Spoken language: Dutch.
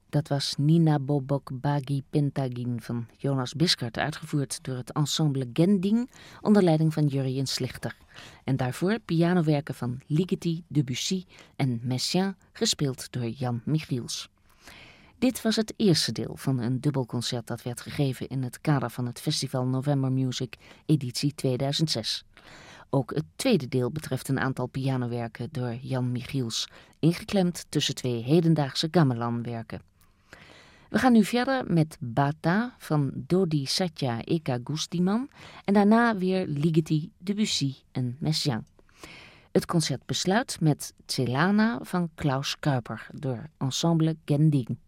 Dat was Nina Bobok Bagi Pentagin van Jonas Biskert, uitgevoerd door het ensemble Gending onder leiding van Jurjen Slichter. En daarvoor pianowerken van Ligeti, Debussy en Messiaen, gespeeld door Jan Michiels. Dit was het eerste deel van een dubbelconcert dat werd gegeven in het kader van het Festival November Music editie 2006. Ook het tweede deel betreft een aantal pianowerken door Jan Michiels, ingeklemd tussen twee hedendaagse gamelanwerken. We gaan nu verder met Bata van Dodi Satya Eka Gustiman en daarna weer Ligeti, Debussy en Messiaen. Het concert besluit met Celana van Klaus Kuiper door ensemble Gending.